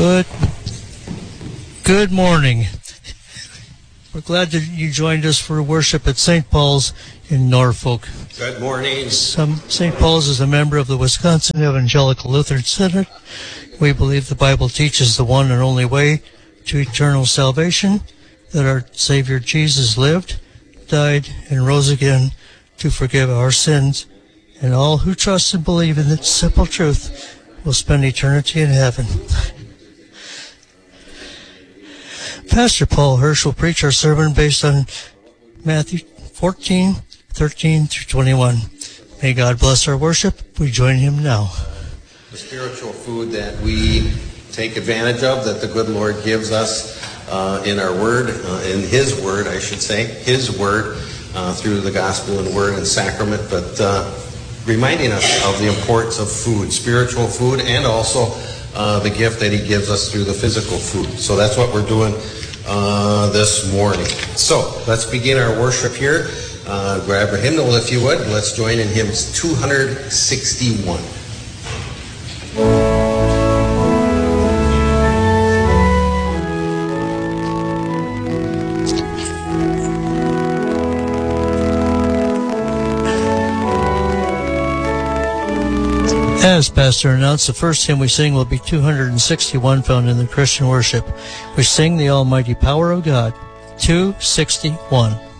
Good morning. We're glad that you joined us for worship at St. Paul's in Norfolk. Good morning. St. Paul's is a member of the Wisconsin Evangelical Lutheran Synod. We believe the Bible teaches the one and only way to eternal salvation, that our Savior Jesus lived, died, and rose again to forgive our sins, and all who trust and believe in this simple truth will spend eternity in heaven. Pastor Paul Hirsch will preach our sermon based on Matthew 14:13 through 21. May God bless our worship. We join him now. The spiritual food that we take advantage of, that the good Lord gives us in our word, in his word, I should say, his word, through the gospel and word and sacrament, but reminding us of the importance of food, spiritual food, and also the gift that he gives us through the physical food. So that's what we're doing this morning. So let's begin our worship here. Grab a hymnal if you would. Let's join in hymns 261. As Pastor announced, the first hymn we sing will be 261, found in the Christian worship. We sing the almighty power of God, 261.